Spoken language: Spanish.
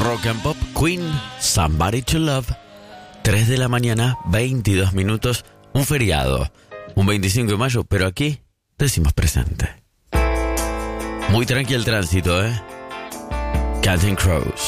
Rock and Pop, Queen, Somebody to Love. 3 de la mañana, 22 minutos, un feriado, un 25 de mayo, pero aquí decimos presente. Muy tranquilo el tránsito, Counting Crows.